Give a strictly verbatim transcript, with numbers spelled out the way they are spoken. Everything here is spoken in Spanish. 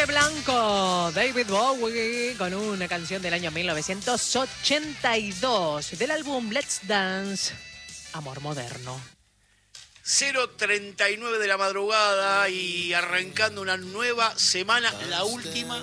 Guante Blanco, David Bowie, con una canción del año mil novecientos ochenta y dos, del álbum Let's Dance, Amor Moderno. cero treinta y nueve de la madrugada y arrancando una nueva semana, la última